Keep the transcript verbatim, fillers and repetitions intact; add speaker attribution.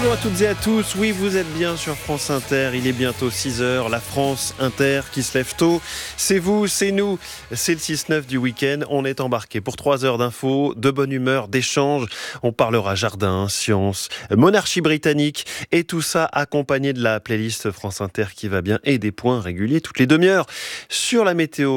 Speaker 1: Bonjour à toutes et à tous, oui vous êtes bien sur France Inter, il est bientôt six heures, la France Inter qui se lève tôt, c'est vous, c'est nous, c'est le six neuf du week-end, on est embarqué pour trois heures d'infos, de bonne humeur, d'échanges, on parlera jardin, science, monarchie britannique et tout ça accompagné de la playlist France Inter qui va bien et des points réguliers toutes les demi-heures sur la météo.